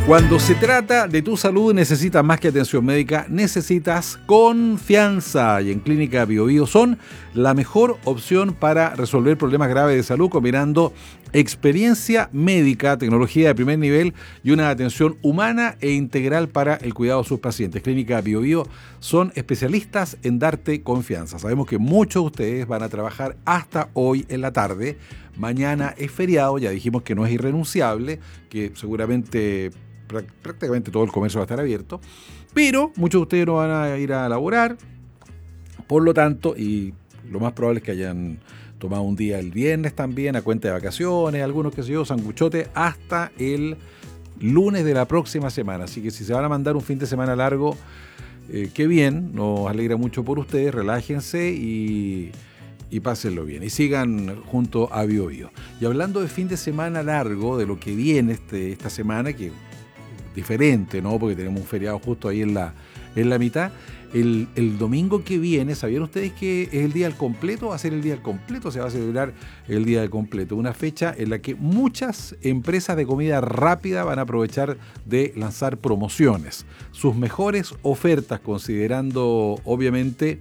Cuando se trata de tu salud necesitas más que atención médica, necesitas confianza. Y en Clínica BioBio son la mejor opción para resolver problemas graves de salud, combinando experiencia médica, tecnología de primer nivel y una atención humana e integral para el cuidado de sus pacientes. Clínica BioBio son especialistas en darte confianza. Sabemos que muchos de ustedes van a trabajar hasta hoy en la tarde. Mañana es feriado, ya dijimos que no es irrenunciable, que seguramente prácticamente todo el comercio va a estar abierto, pero muchos de ustedes no van a ir a laborar, por lo tanto, y lo más probable es que hayan tomado un día el viernes también a cuenta de vacaciones, algunos que se yo, sanguchote, hasta el lunes de la próxima semana. Así que si se van a mandar un fin de semana largo, qué bien, nos alegra mucho por ustedes, relájense y pásenlo bien. Y sigan junto a BioBio. Y hablando de fin de semana largo, de lo que viene esta semana, que diferente, ¿no? Porque tenemos un feriado justo ahí en la mitad. El domingo que viene, ¿sabían ustedes que es el día del completo? Va a ser el día del completo, se va a celebrar el día del completo. Una fecha en la que muchas empresas de comida rápida van a aprovechar de lanzar promociones. Sus mejores ofertas, considerando obviamente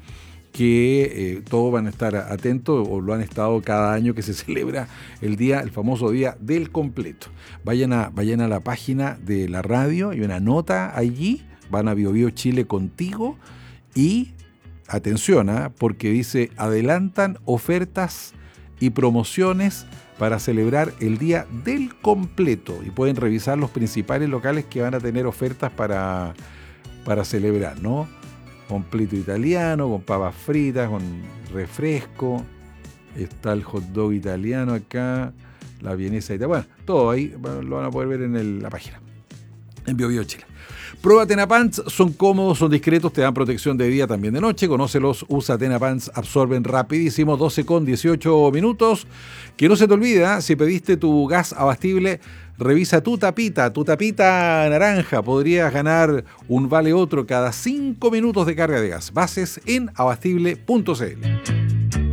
que todos van a estar atentos, o lo han estado cada año que se celebra el famoso día del completo. Vayan a la página de la radio, hay una nota allí, van a BioBio Chile contigo y atención, porque dice: adelantan ofertas y promociones para celebrar el día del completo, y pueden revisar los principales locales que van a tener ofertas para celebrar, ¿no? Completo italiano, con papas fritas, con refresco. Está el hot dog italiano acá, la vienesa italiana. Bueno, todo ahí lo van a poder ver en la página, en BioBio Chile. Prueba Tenapants, son cómodos, son discretos, te dan protección de día, también de noche. Conócelos, usa Tenapants, absorben rapidísimo, 12:18 minutos. Que no se te olvide, si pediste tu gas abastible, revisa tu tapita naranja. Podrías ganar un vale otro cada 5 minutos de carga de gas. Bases en abastible.cl.